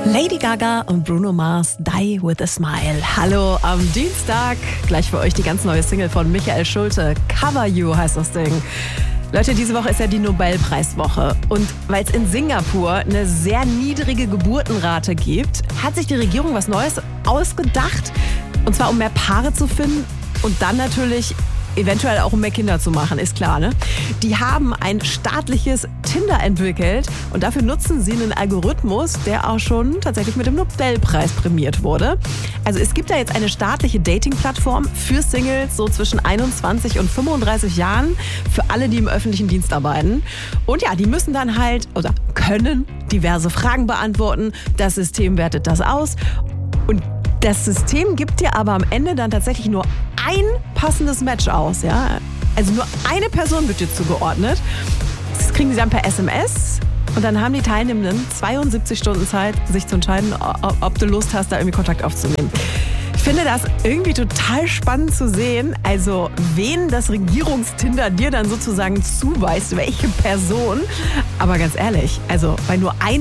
Lady Gaga und Bruno Mars, Die With A Smile. Hallo am Dienstag. Gleich für euch die ganz neue Single von Michael Schulte. Cover You heißt das Ding. Leute, diese Woche ist ja die Nobelpreiswoche. Und weil es in Singapur eine sehr niedrige Geburtenrate gibt, hat sich die Regierung was Neues ausgedacht. Und zwar, um mehr Paare zu finden und dann natürlich eventuell auch um mehr Kinder zu machen, ist klar, ne? Die haben ein staatliches Tinder entwickelt und dafür nutzen sie einen Algorithmus, der auch schon tatsächlich mit dem Nobelpreis prämiert wurde. Also es gibt da jetzt eine staatliche Dating-Plattform für Singles so zwischen 21 und 35 Jahren, für alle, die im öffentlichen Dienst arbeiten. Und ja, die müssen dann halt oder können diverse Fragen beantworten. Das System wertet das aus und das System gibt dir aber am Ende dann tatsächlich nur ein passendes Match aus, ja. Also nur eine Person wird dir zugeordnet. Das kriegen sie dann per SMS und dann haben die Teilnehmenden 72 Stunden Zeit, sich zu entscheiden, ob du Lust hast, da irgendwie Kontakt aufzunehmen. Ich finde das irgendwie total spannend zu sehen, also wen das Regierungstinder dir dann sozusagen zuweist, welche Person. Aber ganz ehrlich, also bei nur einem